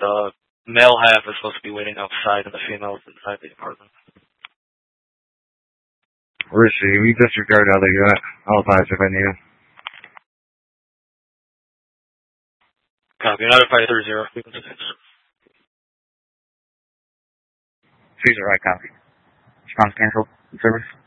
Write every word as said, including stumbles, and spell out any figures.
The male half is supposed to be waiting outside and the female is inside the apartment. Where is she? We disregard other unit. I'll advise if I need it. Copy. United five three zero. She's a right copy. Response canceled. Service.